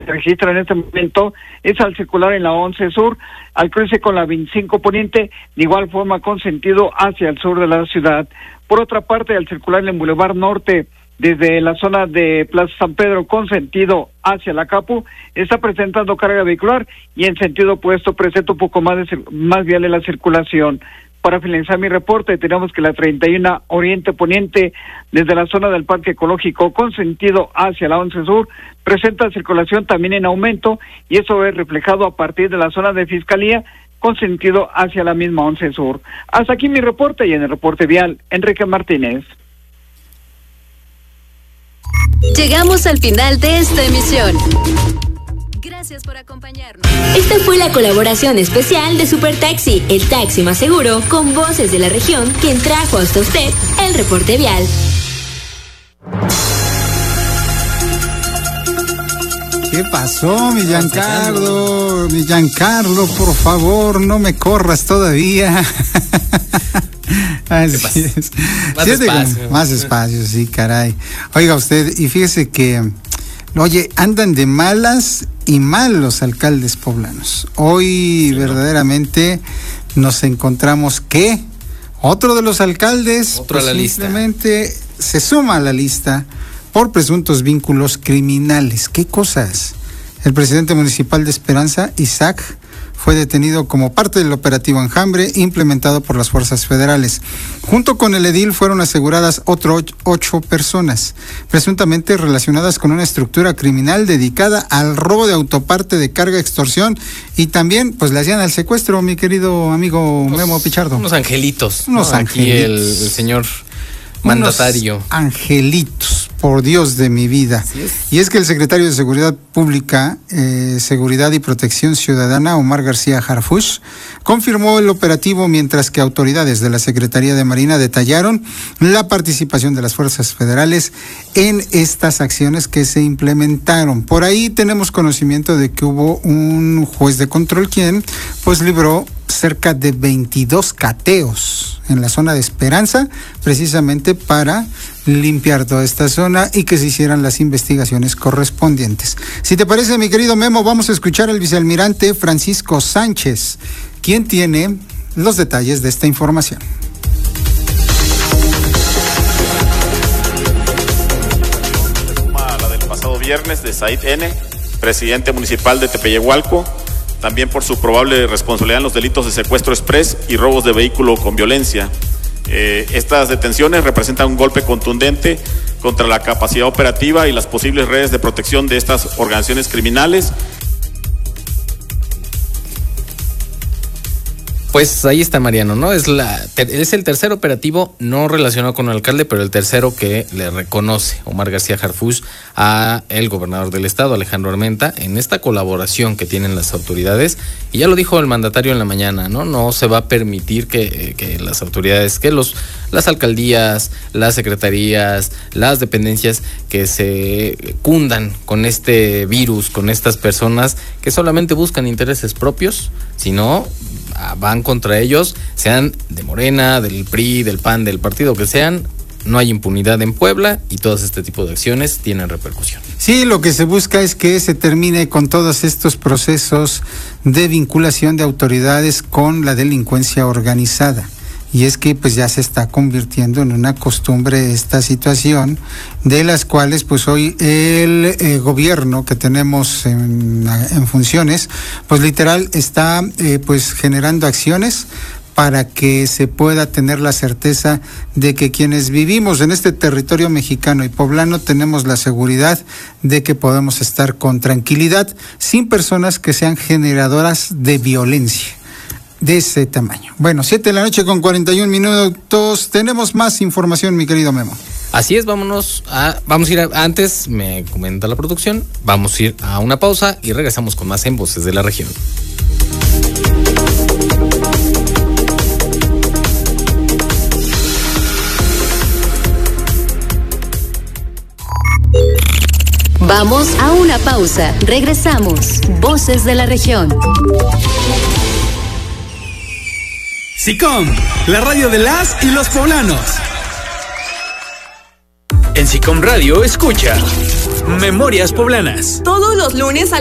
se registra en este momento es al circular en la 11 Sur, al cruce con la 25 Poniente, de igual forma con sentido hacia el sur de la ciudad. Por otra parte, al circular en el Boulevard Norte, desde la zona de Plaza San Pedro con sentido hacia la Capu, está presentando carga vehicular y en sentido opuesto presenta un poco más vial en la circulación. Para finalizar mi reporte, tenemos que la 31 Oriente Poniente, desde la zona del Parque Ecológico con sentido hacia la 11 Sur, presenta circulación también en aumento y eso es reflejado a partir de la zona de Fiscalía con sentido hacia la misma 11 Sur. Hasta aquí mi reporte y en el reporte vial, Enrique Martínez. Llegamos al final de esta emisión. Gracias por acompañarnos. Esta fue la colaboración especial de Super Taxi, el taxi más seguro, con voces de la región, quien trajo hasta usted el reporte vial. ¿Qué pasó, mi Giancarlo? Mi Giancarlo, por favor, no me corras todavía. Así es. Más espacio, sí, caray. Oiga usted, y fíjese que, oye, andan de malas y mal los alcaldes poblanos. Hoy sí, verdaderamente nos encontramos que otro de los alcaldes simplemente se suma a la lista por presuntos vínculos criminales. ¿Qué cosas? El presidente municipal de Esperanza, Isaac, fue detenido como parte del operativo Enjambre implementado por las fuerzas federales. Junto con el edil fueron aseguradas otras 8 personas, presuntamente relacionadas con una estructura criminal dedicada al robo de autoparte de carga, extorsión y también pues le hacían al secuestro, mi querido amigo Memo Pichardo. Unos angelitos. Unos angelitos. Aquí el señor mandatario. Unos angelitos, por Dios de mi vida. Y es que el secretario de Seguridad Pública, Seguridad y Protección Ciudadana, Omar García Harfuch, confirmó el operativo, mientras que autoridades de la Secretaría de Marina detallaron la participación de las fuerzas federales en estas acciones que se implementaron. Por ahí tenemos conocimiento de que hubo un juez de control quien pues libró cerca de 22 cateos en la zona de Esperanza, precisamente para limpiar toda esta zona y que se hicieran las investigaciones correspondientes. Si te parece, mi querido Memo, vamos a escuchar al vicealmirante Francisco Sánchez, quien tiene los detalles de esta información. La del pasado viernes de Said N., presidente municipal de Tepeyehualco, también por su probable responsabilidad en los delitos de secuestro exprés y robos de vehículo con violencia. Estas detenciones representan un golpe contundente contra la capacidad operativa y las posibles redes de protección de estas organizaciones criminales. Pues ahí está Mariano, ¿no? Es el tercer operativo no relacionado con el alcalde, pero el tercero que le reconoce Omar García Harfuch a el gobernador del estado, Alejandro Armenta, en esta colaboración que tienen las autoridades. Y ya lo dijo el mandatario en la mañana, ¿no? No se va a permitir que las autoridades, que las alcaldías, las secretarías, las dependencias que se cundan con este virus, con estas personas que solamente buscan intereses propios, sino van contra ellos, sean de Morena, del PRI, del PAN, del partido que sean. No hay impunidad en Puebla y todos este tipo de acciones tienen repercusión. Sí, lo que se busca es que se termine con todos estos procesos de vinculación de autoridades con la delincuencia organizada. Y es que pues ya se está convirtiendo en una costumbre esta situación, de las cuales pues hoy el gobierno que tenemos en funciones, pues literal está pues generando acciones para que se pueda tener la certeza de que quienes vivimos en este territorio mexicano y poblano tenemos la seguridad de que podemos estar con tranquilidad, sin personas que sean generadoras de violencia de ese tamaño. Bueno, 7:41 tenemos más información, mi querido Memo. Así es, vamos a ir antes, me comenta la producción, vamos a ir a una pausa y regresamos con más en Voces de la Región. Vamos a una pausa, regresamos. Voces de la Región. SICOM, la radio de las y los poblanos. En SICOM Radio escucha Memorias Poblanas. Todos los lunes a